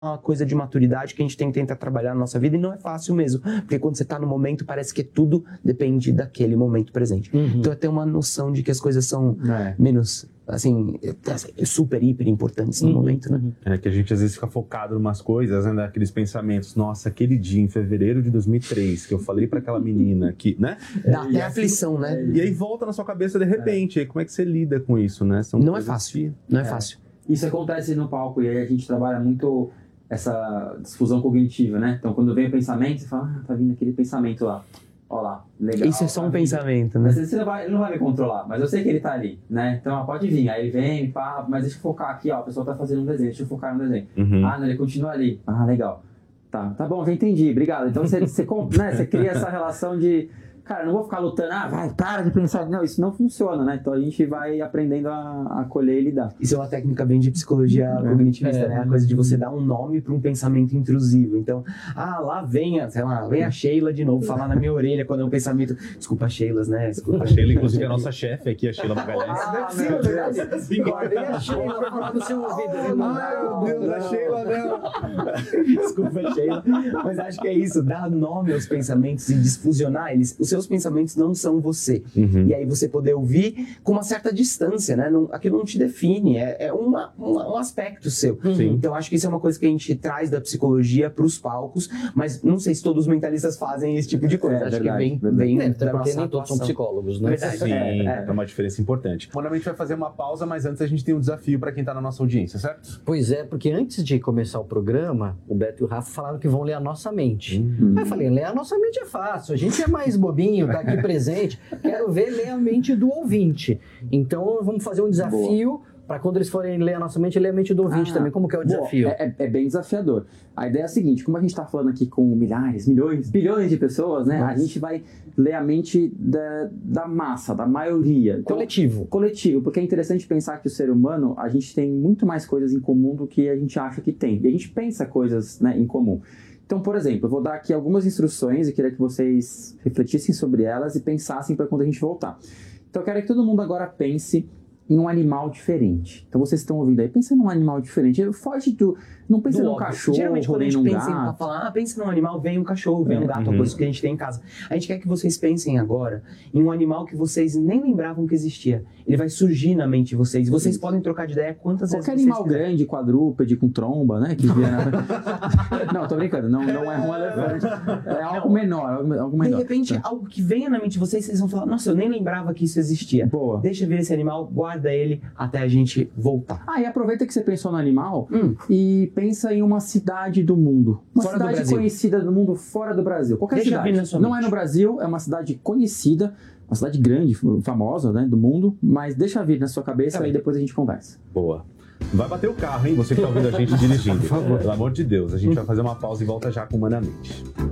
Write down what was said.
uma coisa de maturidade que a gente tem que tentar trabalhar na nossa vida, e não é fácil mesmo, porque quando você tá no momento, parece que tudo depende daquele momento presente. Então é ter uma noção de que as coisas são menos, assim, super, hiper importantes no momento, né? É que a gente às vezes fica focado em umas coisas, né, naqueles pensamentos, nossa, aquele dia em fevereiro de 2003, que eu falei pra aquela menina que, né? Dá até aflição, né? E aí volta na sua cabeça de repente, aí como é que você lida com isso, né? Não é fácil, não é fácil. Isso acontece no palco, e aí a gente trabalha muito essa difusão cognitiva, né? Então, quando vem o pensamento, você fala, tá vindo aquele pensamento lá. Ó lá, legal. Isso é só um pensamento, né? Mas ele não vai me controlar, mas eu sei que ele tá ali, né? Então, pode vir. Aí ele vem, pá, mas deixa eu focar aqui, ó. A pessoa tá fazendo um desenho, deixa eu focar no desenho. Ah, não, ele continua ali. Ah, legal. Tá bom, já entendi, obrigado. Então, você cria essa relação de... Cara, eu não vou ficar lutando, para de pensar. Não, isso não funciona, né? Então a gente vai aprendendo a acolher e lidar. Isso é uma técnica bem de psicologia cognitivista, né? A coisa de você dar um nome para um pensamento intrusivo. Então, lá vem a Sheila de novo falar na minha orelha quando é um pensamento. Desculpa, Sheilas, né? Desculpa, a Sheila, inclusive, é a nossa chefe aqui, a Sheila Magalhães. Vem a Sheila falar no seu ouvido. Ai, meu Deus, a Sheila não. Desculpa, Sheila. Mas acho que é isso, dar nome aos pensamentos e desfusionar eles. Os seus pensamentos não são você. E aí você poder ouvir com uma certa distância, né? Aquilo não te define, é um aspecto seu. Então acho que isso é uma coisa que a gente traz da psicologia para os palcos, mas não sei se todos os mentalistas fazem esse tipo de coisa. Acho que vem da nossa nem todos são psicólogos, né? Verdade. Sim, é uma diferença importante. Mano, a gente vai fazer uma pausa, mas antes a gente tem um desafio para quem tá na nossa audiência, certo? Pois é, porque antes de começar o programa, o Beto e o Rafa falaram que vão ler a nossa mente. Aí eu falei, ler a nossa mente é fácil, a gente é mais bobinho, tá aqui presente, quero ler a mente do ouvinte. Então vamos fazer um desafio para quando eles forem ler a nossa mente, ler a mente do ouvinte também. Como que é o desafio? É bem desafiador. A ideia é a seguinte, como a gente está falando aqui com milhares, milhões, bilhões de pessoas, né? A gente vai ler a mente da massa, da maioria. Então, coletivo, porque é interessante pensar que o ser humano, a gente tem muito mais coisas em comum do que a gente acha que tem. E a gente pensa coisas, né, em comum. Então, por exemplo, eu vou dar aqui algumas instruções e queria que vocês refletissem sobre elas e pensassem para quando a gente voltar. Então, eu quero que todo mundo agora pense em um animal diferente. Então, vocês estão ouvindo aí, pensa num animal diferente. Foge do... Não pensa num cachorro, geralmente quando a gente num pensa gato. em falar, pensa num animal, vem um cachorro, vem um gato, a coisa que a gente tem em casa. A gente quer que vocês pensem agora em um animal que vocês nem lembravam que existia. Ele vai surgir na mente de vocês. Vocês podem trocar de ideia quantas vezes Qualquer vocês animal quiserem. grande, quadrúpede, com tromba, né? Que via Não, tô brincando. Não é um elefante. É algo menor, algo menor. De repente, algo que venha na mente de vocês, vocês vão falar, nossa, eu nem lembrava que isso existia. Boa. Deixa eu ver esse animal, guarda ele até a gente voltar. E aproveita que você pensou no animal e pensa em uma cidade do mundo. Uma Fora do cidade Brasil. conhecida do mundo fora do Brasil. Qualquer Deixa cidade. vir na sua Não mente. é no Brasil, é uma cidade conhecida, uma cidade grande, famosa, né, do mundo, mas deixa vir na sua cabeça e depois a gente conversa. Boa. Vai bater o carro, hein? Você que tá ouvindo a gente dirigindo. Por favor. Pelo amor de Deus, a gente vai fazer uma pausa e volta já com Humanamente.